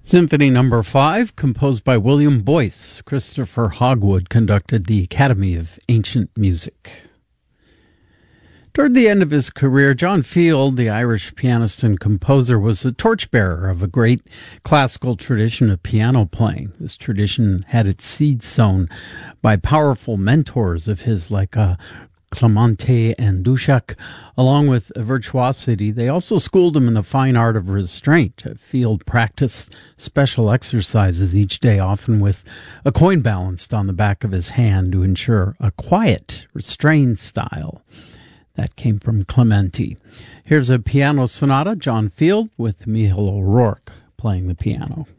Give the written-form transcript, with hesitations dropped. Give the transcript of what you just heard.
Symphony Number 5, composed by William Boyce. Christopher Hogwood conducted the Academy of Ancient Music. Toward the end of his career, John Field, the Irish pianist and composer, was a torchbearer of a great classical tradition of piano playing. This tradition had its seeds sown by powerful mentors of his like Clemente and Dusák. Along with virtuosity, they also schooled him in the fine art of restraint. Field practiced special exercises each day, often with a coin balanced on the back of his hand to ensure a quiet, restrained style. That came from Clemente. Here's a piano sonata, John Field with Michael O'Rourke playing the piano.